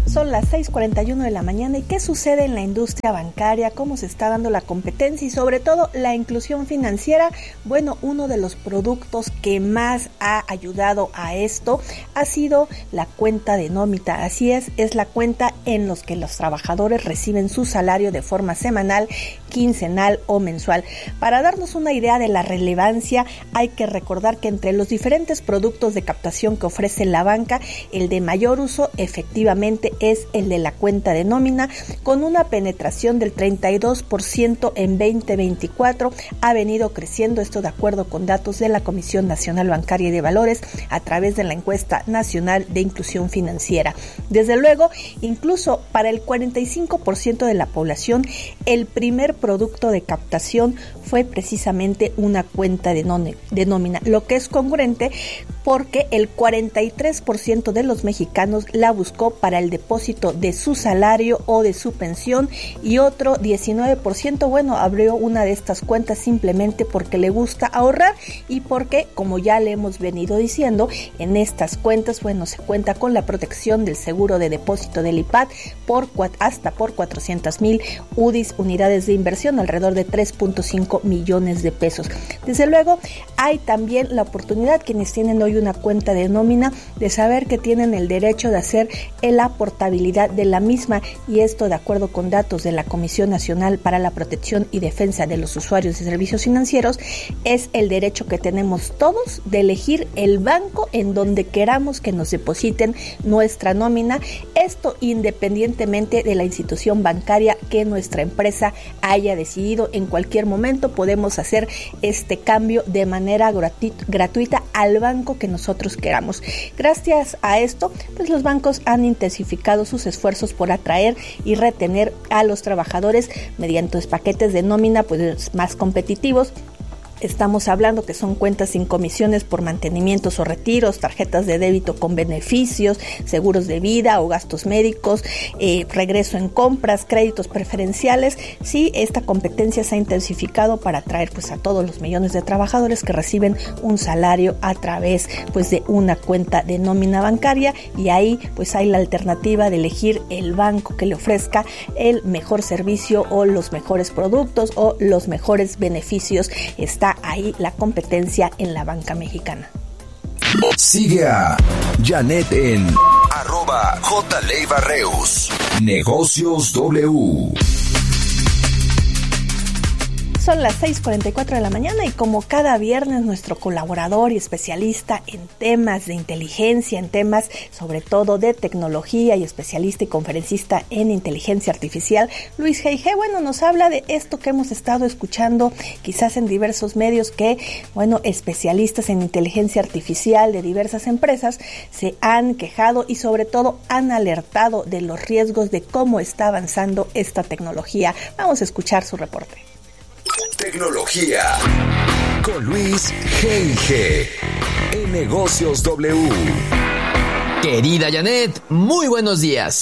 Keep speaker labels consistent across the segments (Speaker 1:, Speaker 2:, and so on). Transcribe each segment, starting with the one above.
Speaker 1: Son las 6:41 de la mañana. ¿Y qué sucede en la industria bancaria? ¿Cómo se está dando la competencia y sobre todo la inclusión financiera? Bueno, uno de los productos que más ha ayudado a esto ha sido la cuenta de nómina. Así es la cuenta en los que los trabajadores reciben su salario de forma semanal, quincenal o mensual. Para darnos una idea de la relevancia, hay que recordar que entre los diferentes productos de captación que ofrece la banca, el de mayor uso efectivamente es el de la cuenta de nómina, con una penetración del 32% en 2024. Ha venido creciendo, esto de acuerdo con datos de la Comisión Nacional Bancaria y de Valores a través de la encuesta nacional de inclusión financiera. Desde luego, incluso para el 45% de la población, el primer producto de captación fue precisamente una cuenta de nómina, lo que es congruente porque el 43% de los mexicanos la buscó para el depósito de su salario o de su pensión, y otro 19%, abrió una de estas cuentas simplemente porque le gusta ahorrar y porque, como ya le hemos venido diciendo, en estas cuentas, se cuenta con la protección del seguro de depósito del IPAD hasta por 400,000 UDIs, unidades de inversión, alrededor de 3.5 millones de pesos. Desde luego, hay también la oportunidad, quienes tienen hoy una cuenta de nómina, de saber que tienen el derecho de hacer la portabilidad de la misma, y esto de acuerdo con datos de la Comisión Nacional para la Protección y Defensa de los Usuarios de Servicios Financieros, es el derecho que tenemos todos de elegir el banco en donde queramos que nos depositen nuestra nómina, esto independientemente de la institución bancaria que nuestra empresa haya decidido. En cualquier momento podemos hacer este cambio de manera gratuita al banco que nosotros queramos. Gracias a esto, los bancos han intensificado sus esfuerzos por atraer y retener a los trabajadores mediante paquetes de nómina más competitivos. Estamos hablando que son cuentas sin comisiones por mantenimientos o retiros, tarjetas de débito con beneficios, seguros de vida o gastos médicos, regreso en compras, créditos preferenciales. Sí, esta competencia se ha intensificado para atraer a todos los millones de trabajadores que reciben un salario a través de una cuenta de nómina bancaria, y ahí hay la alternativa de elegir el banco que le ofrezca el mejor servicio o los mejores productos o los mejores beneficios. Está ahí la competencia en la banca mexicana.
Speaker 2: Sigue a Janet en @JLeibarreus. Negocios W.
Speaker 1: Son las 6:44 de la mañana y como cada viernes nuestro colaborador y especialista en temas de inteligencia, en temas sobre todo de tecnología y especialista y conferencista en inteligencia artificial, Luis G.I.G., nos habla de esto que hemos estado escuchando quizás en diversos medios, que especialistas en inteligencia artificial de diversas empresas se han quejado y sobre todo han alertado de los riesgos de cómo está avanzando esta tecnología. Vamos a escuchar su reporte.
Speaker 2: Tecnología con Luis G.I.G. en Negocios W.
Speaker 3: Querida Janet, muy buenos días.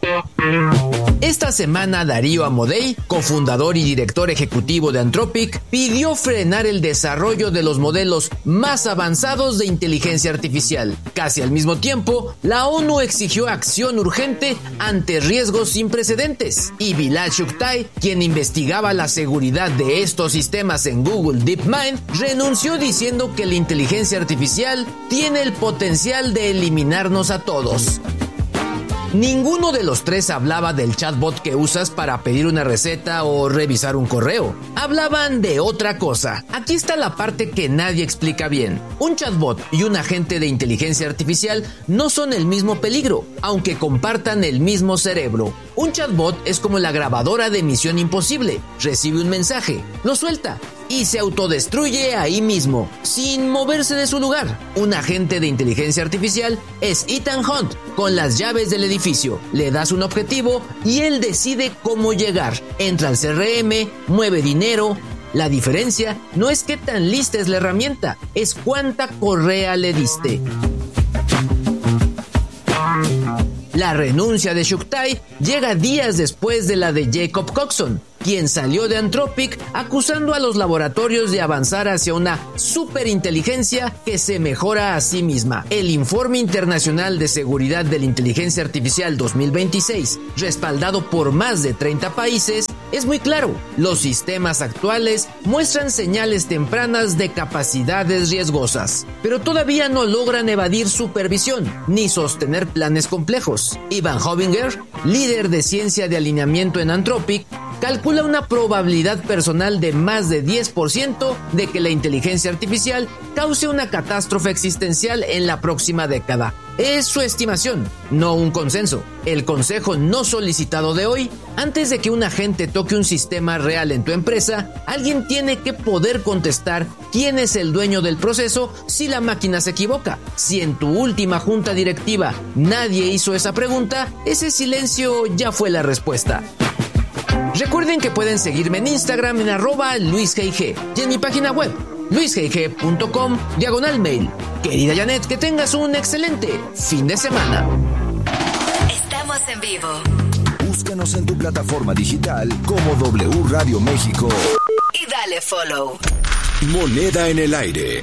Speaker 3: Esta semana Darío Amodei, cofundador y director ejecutivo de Anthropic, pidió frenar el desarrollo de los modelos más avanzados de inteligencia artificial. Casi al mismo tiempo, la ONU exigió acción urgente ante riesgos sin precedentes. Y Bilal Shuktai, quien investigaba la seguridad de estos sistemas en Google DeepMind, renunció diciendo que la inteligencia artificial tiene el potencial de eliminarnos a todos. Ninguno de los tres hablaba del chatbot que usas para pedir una receta o revisar un correo. Hablaban de otra cosa. Aquí está la parte que nadie explica bien. Un chatbot y un agente de inteligencia artificial no son el mismo peligro, aunque compartan el mismo cerebro. Un chatbot es como la grabadora de Misión Imposible. Recibe un mensaje, lo suelta y se autodestruye ahí mismo, sin moverse de su lugar. Un agente de inteligencia artificial es Ethan Hunt, con las llaves del edificio. Le das un objetivo y él decide cómo llegar. Entra al CRM, mueve dinero. La diferencia no es qué tan lista es la herramienta, es cuánta correa le diste. La renuncia de Shuktai llega días después de la de Jacob Coxon, quien salió de Anthropic acusando a los laboratorios de avanzar hacia una superinteligencia que se mejora a sí misma. El Informe Internacional de Seguridad de la Inteligencia Artificial 2026, respaldado por más de 30 países, es muy claro. Los sistemas actuales muestran señales tempranas de capacidades riesgosas, pero todavía no logran evadir supervisión ni sostener planes complejos. Ivan Hovinger, líder de ciencia de alineamiento en Anthropic, calcula una probabilidad personal de más de 10% de que la inteligencia artificial cause una catástrofe existencial en la próxima década. Es su estimación, no un consenso. El consejo no solicitado de hoy: antes de que un agente toque un sistema real en tu empresa, alguien tiene que poder contestar quién es el dueño del proceso si la máquina se equivoca. Si en tu última junta directiva nadie hizo esa pregunta, ese silencio ya fue la respuesta. Recuerden que pueden seguirme en Instagram en @LuisGG y en mi página web luisgg.com/mail. Querida Janet, que tengas un excelente fin de semana.
Speaker 4: Estamos en vivo.
Speaker 2: Búscanos en tu plataforma digital como W Radio México.
Speaker 4: Y dale follow.
Speaker 2: Moneda en el aire.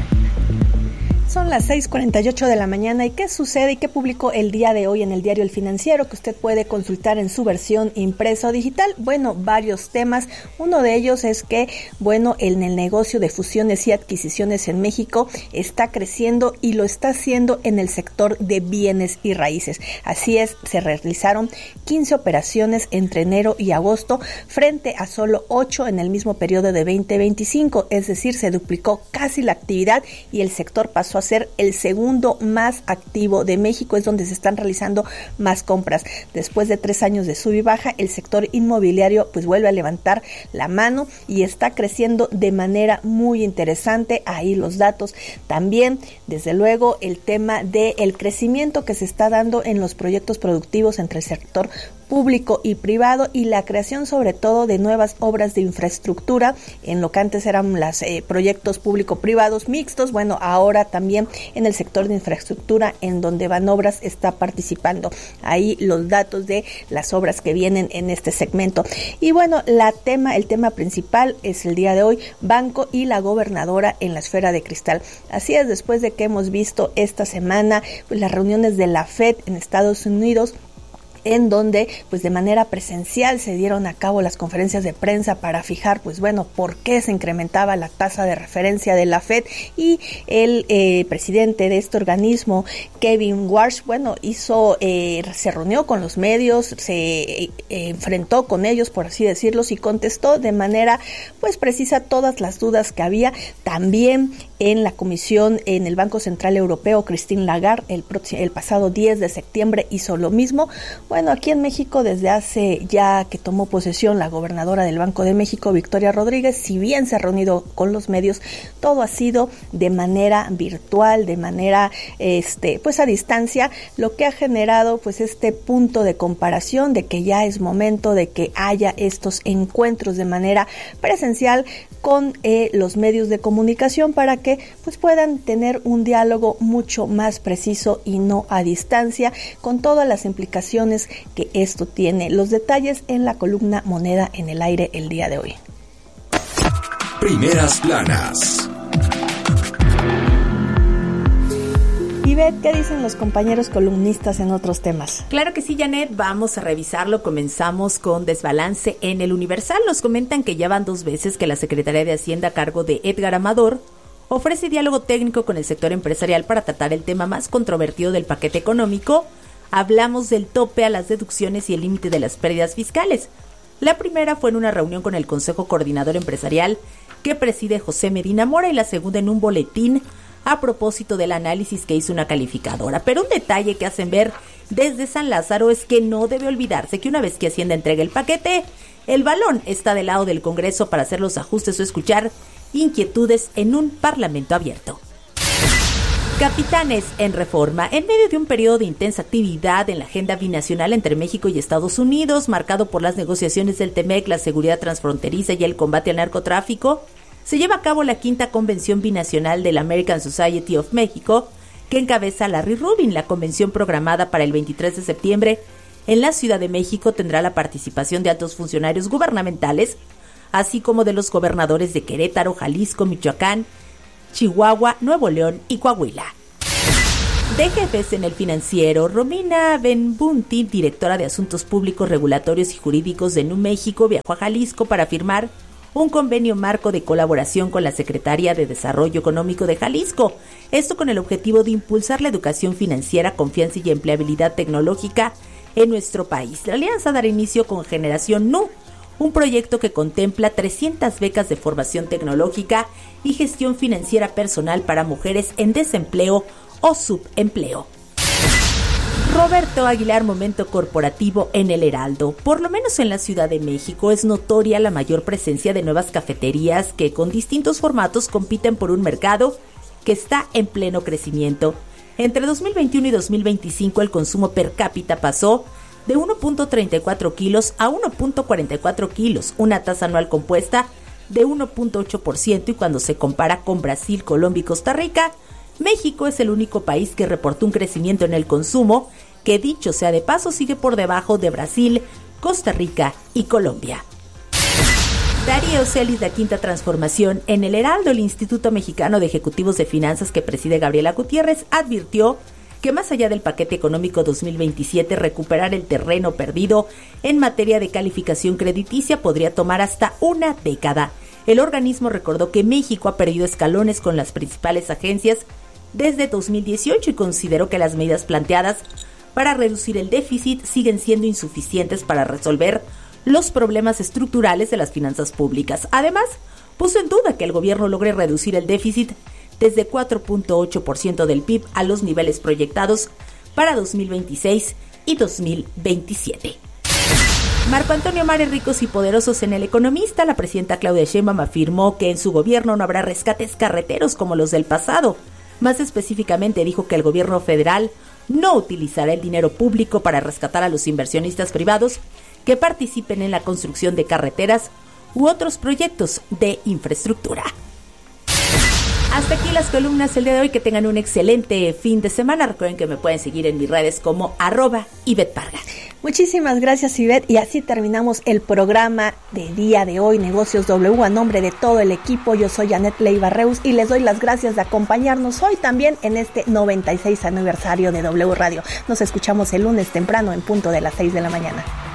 Speaker 1: Son las 6:48 de la mañana. ¿Y qué sucede y qué publicó el día de hoy en el diario El Financiero, que usted puede consultar en su versión impresa o digital? Bueno, varios temas. Uno de ellos es que, bueno, en el negocio de fusiones y adquisiciones en México está creciendo y lo está haciendo en el sector de bienes y raíces. Así es, se realizaron 15 operaciones entre enero y agosto frente a solo 8 en el mismo periodo de 2025. Es decir, se duplicó casi la actividad y el sector pasó a ser el segundo más activo de México. Es donde se están realizando más compras. Después de 3 años de sub y baja, el sector inmobiliario pues vuelve a levantar la mano y está creciendo de manera muy interesante. Ahí los datos. También, desde luego, el tema del crecimiento que se está dando en los proyectos productivos entre el sector público y privado y la creación sobre todo de nuevas obras de infraestructura en lo que antes eran los proyectos público-privados mixtos. Bueno, ahora también en el sector de infraestructura, en donde Banobras está participando. Ahí los datos de las obras que vienen en este segmento. Y bueno, el tema principal es el día de hoy: banco y la gobernadora en la esfera de cristal. Así es, después de que hemos visto esta semana pues las reuniones de la FED en Estados Unidos, en donde pues de manera presencial se dieron a cabo las conferencias de prensa para fijar pues bueno por qué se incrementaba la tasa de referencia de la FED, y el presidente de este organismo, Kevin Warsh, bueno, se reunió con los medios, se enfrentó con ellos, por así decirlo, y contestó de manera pues precisa todas las dudas que había. También en la comisión en el Banco Central Europeo, Christine Lagarde, el pasado 10 de septiembre hizo lo mismo. Bueno, aquí en México, desde hace ya que tomó posesión la gobernadora del Banco de México, Victoria Rodríguez, si bien se ha reunido con los medios, todo ha sido de manera virtual, de manera pues a distancia, lo que ha generado pues este punto de comparación de que ya es momento de que haya estos encuentros de manera presencial con los medios de comunicación para que pues puedan tener un diálogo mucho más preciso y no a distancia, con todas las implicaciones que esto tiene. Los detalles en la columna Moneda en el Aire el día de hoy.
Speaker 2: Primeras planas.
Speaker 1: Ivette, ¿qué dicen los compañeros columnistas en otros temas?
Speaker 5: Claro que sí, Janet, vamos a revisarlo. Comenzamos con desbalance en el Universal. Nos comentan que ya van 2 veces que la Secretaría de Hacienda a cargo de Edgar Amador ofrece diálogo técnico con el sector empresarial para tratar el tema más controvertido del paquete económico. Hablamos del tope a las deducciones y el límite de las pérdidas fiscales. La primera fue en una reunión con el Consejo Coordinador Empresarial que preside José Medina Mora, y la segunda en un boletín a propósito del análisis que hizo una calificadora. Pero un detalle que hacen ver desde San Lázaro es que no debe olvidarse que una vez que Hacienda entregue el paquete, el balón está del lado del Congreso para hacer los ajustes o escuchar inquietudes en un parlamento abierto. Capitanes en Reforma. En medio de un periodo de intensa actividad en la agenda binacional entre México y Estados Unidos, marcado por las negociaciones del TEMEC, la seguridad transfronteriza y el combate al narcotráfico, se lleva a cabo la 5ª convención binacional de la American Society of Mexico, que encabeza Larry Rubin. La convención, programada para el 23 de septiembre en la Ciudad de México tendrá la participación de altos funcionarios gubernamentales, así como de los gobernadores de Querétaro, Jalisco, Michoacán, Chihuahua, Nuevo León y Coahuila. De jefes en el financiero, Romina Benbunti, directora de Asuntos Públicos, Regulatorios y Jurídicos de NUMéxico, viajó a Jalisco para firmar un convenio marco de colaboración con la Secretaría de Desarrollo Económico de Jalisco. Esto con el objetivo de impulsar la educación financiera, confianza y empleabilidad tecnológica en nuestro país. La alianza dará inicio con Generación NU, un proyecto que contempla 300 becas de formación tecnológica y gestión financiera personal para mujeres en desempleo o subempleo. Roberto Aguilar, momento corporativo en el Heraldo. Por lo menos en la Ciudad de México es notoria la mayor presencia de nuevas cafeterías que con distintos formatos compiten por un mercado que está en pleno crecimiento. Entre 2021 y 2025 el consumo per cápita pasó de 1.34 kilos a 1.44 kilos, una tasa anual compuesta de 1.8%, y cuando se compara con Brasil, Colombia y Costa Rica, México es el único país que reportó un crecimiento en el consumo, que dicho sea de paso sigue por debajo de Brasil, Costa Rica y Colombia. Darío Celis, la Quinta Transformación. En el Heraldo, el Instituto Mexicano de Ejecutivos de Finanzas, que preside Gabriela Gutiérrez, advirtió que más allá del paquete económico 2027, recuperar el terreno perdido en materia de calificación crediticia podría tomar hasta una década. El organismo recordó que México ha perdido escalones con las principales agencias desde 2018 y consideró que las medidas planteadas para reducir el déficit siguen siendo insuficientes para resolver los problemas estructurales de las finanzas públicas. Además, puso en duda que el gobierno logre reducir el déficit desde 4.8% del PIB a los niveles proyectados para 2026 y 2027. Marco Antonio Mares, ricos y poderosos en El Economista. La presidenta Claudia Sheinbaum afirmó que en su gobierno no habrá rescates carreteros como los del pasado. Más específicamente dijo que el gobierno federal no utilizará el dinero público para rescatar a los inversionistas privados que participen en la construcción de carreteras u otros proyectos de infraestructura. Hasta aquí las columnas el día de hoy. Que tengan un excelente fin de semana. Recuerden que me pueden seguir en mis redes como @IvetteParga.
Speaker 1: Muchísimas gracias, Ivette, y así terminamos el programa de día de hoy, Negocios W. A nombre de todo el equipo, yo soy Janet Leiva Reus y les doy las gracias de acompañarnos hoy también en este 96 aniversario de W Radio. Nos escuchamos el lunes temprano en punto de las 6 de la mañana.